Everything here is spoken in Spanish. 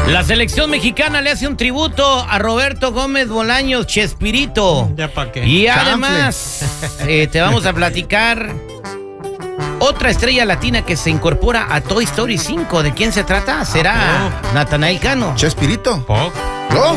La selección mexicana le hace un tributo a Roberto Gómez Bolaños, Chespirito. ¿Ya para qué? Y además te vamos a platicar otra estrella latina que se incorpora a Toy Story 5. ¿De quién se trata? ¿Será Natanael Cano? Chespirito. ¿Poc? ¿No?